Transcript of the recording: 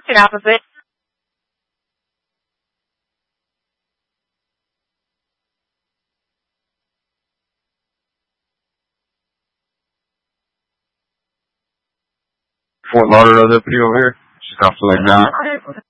The opposite. Fort Lauderdale's up here over here. Just off the lake down.